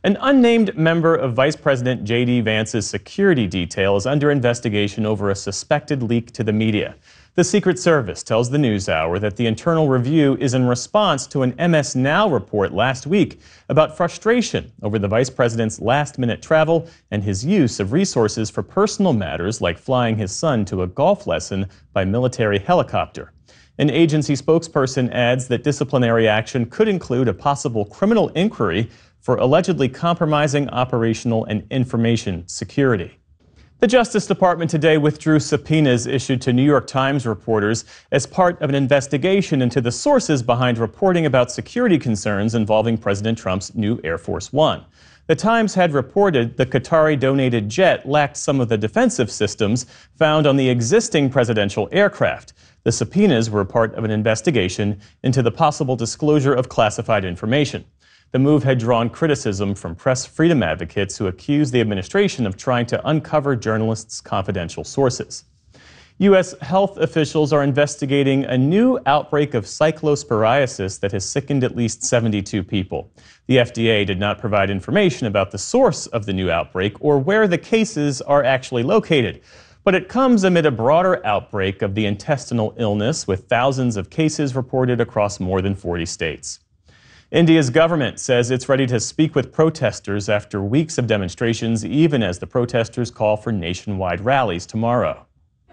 An unnamed member of Vice President J.D. Vance's security detail is under investigation over a suspected leak to the media. The Secret Service tells the NewsHour that the internal review is in response to an MS Now report last week about frustration over the vice president's last-minute travel and his use of resources for personal matters like flying his son to a golf lesson by military helicopter. An agency spokesperson adds that disciplinary action could include a possible criminal inquiry for allegedly compromising operational and information security. The Justice Department today withdrew subpoenas issued to New York Times reporters as part of an investigation into the sources behind reporting about security concerns involving President Trump's new Air Force One. The Times had reported the Qatari-donated jet lacked some of the defensive systems found on the existing presidential aircraft. The subpoenas were part of an investigation into the possible disclosure of classified information. The move had drawn criticism from press freedom advocates who accused the administration of trying to uncover journalists' confidential sources. U.S. health officials are investigating a new outbreak of cyclosporiasis that has sickened at least 72 people. The FDA did not provide information about the source of the new outbreak or where the cases are actually located. But it comes amid a broader outbreak of the intestinal illness, with thousands of cases reported across more than 40 states. India's government says it's ready to speak with protesters after weeks of demonstrations, even as the protesters call for nationwide rallies tomorrow.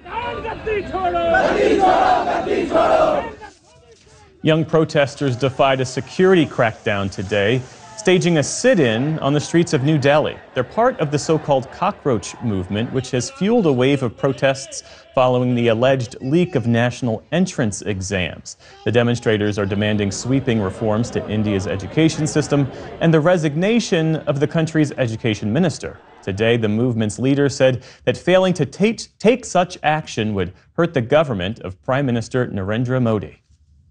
Young protesters defied a security crackdown today, staging a sit-in on the streets of New Delhi. They're part of the so-called cockroach movement, which has fueled a wave of protests following the alleged leak of national entrance exams. The demonstrators are demanding sweeping reforms to India's education system and the resignation of the country's education minister. Today, the movement's leader said that failing to take such action would hurt the government of Prime Minister Narendra Modi.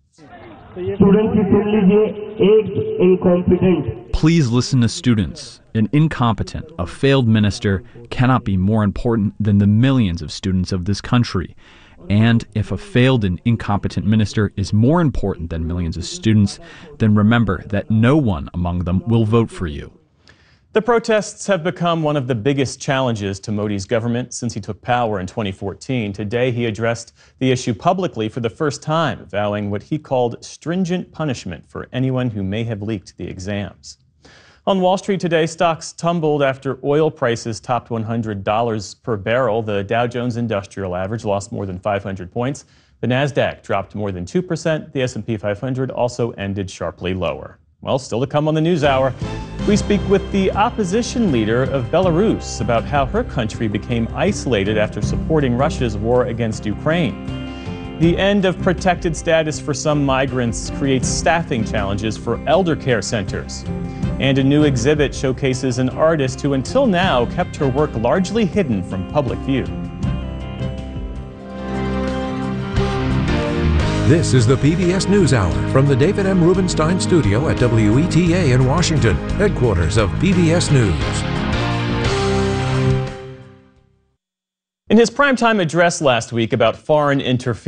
Please listen to students. An incompetent, a failed minister cannot be more important than the millions of students of this country. And if a failed and incompetent minister is more important than millions of students, then remember that no one among them will vote for you. The protests have become one of the biggest challenges to Modi's government since he took power in 2014. Today, he addressed the issue publicly for the first time, vowing what he called stringent punishment for anyone who may have leaked the exams. On Wall Street today, stocks tumbled after oil prices topped $100 per barrel. The Dow Jones Industrial Average lost more than 500 points. The Nasdaq dropped more than 2%. The S&P 500 also ended sharply lower. Well, still to come on the NewsHour, we speak with the opposition leader of Belarus about how her country became isolated after supporting Russia's war against Ukraine. The end of protected status for some migrants creates staffing challenges for elder care centers. And a new exhibit showcases an artist who until now kept her work largely hidden from public view. This is the PBS NewsHour from the David M. Rubenstein studio at WETA in Washington, headquarters of PBS News. In his primetime address last week about foreign interference,